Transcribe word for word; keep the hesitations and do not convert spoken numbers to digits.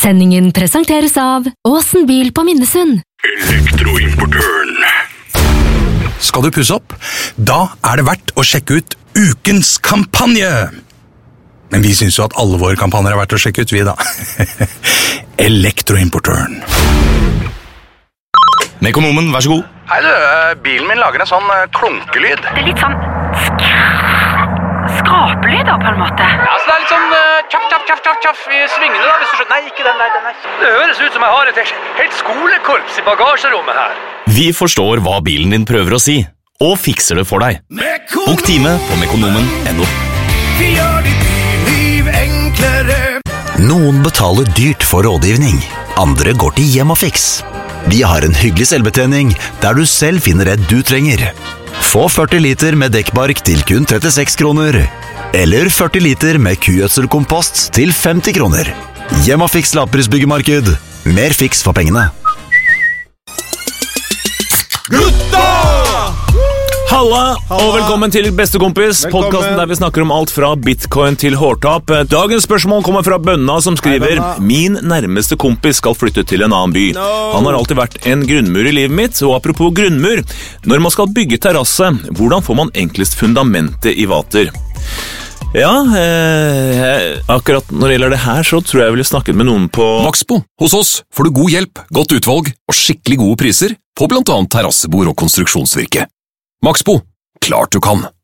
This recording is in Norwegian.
Sendingen presenteres av Åsen bil på Minnesund. Elektroimportøren. Skal du pusse opp? Da er det verdt å sjekke ut ukens kampanje. Men vi synes jo at alle våre kampanjer er verdt å sjekke ut, vi da. Elektroimportøren. Mekonomen, vær så god. Hei du, bilen min lager en sånn klunkelyd. Det er litt sånn skrapelyder på en måte. Ja, så det er litt sånn uh, tjaff, tjaff, tjaff, tjaff, tjaff i svingene da, hvis du skjønner. Nei, ikke den der, den der. Det høres ut som jeg har et helt skolekorps i bagasjerommet her. Vi forstår hva bilen din prøver å si, og fikser det for deg. Bok time på mekonomen punktum no. Vi gjør ditt liv enklere. Noen betaler dyrt for rådgivning, andre går til Hjem og Fiks. Vi har en hyggelig selvbetjening der du selv finner det du trenger. Få førti liter med dekkbark til kun trettiseks kroner, eller førti liter med kugjødselkompost til femti kroner. Hjem og Fiks lavprisbyggemarked. Mer fiks for pengene. Gutta! Halla, og velkommen til Bestekompis, podcasten der vi snakker om alt fra bitcoin til hårtap. Dagens spørsmål kommer fra Bønna som skriver: Min nærmeste kompis skal flytte til en annen by. Han har alltid vært en grunnmur i livet mitt, og apropos grunnmur, når man skal bygge terrasse, hvordan får man enklest fundamentet i vater? Ja, eh, akkurat når det gjelder det her, så tror jeg jeg ville snakket med noen på Maxbo. Hos oss får du god hjelp, godt utvalg og skikkelig gode priser på blant annet terrassebord og konstruksjonsvirke. Maxbo, klart du kan.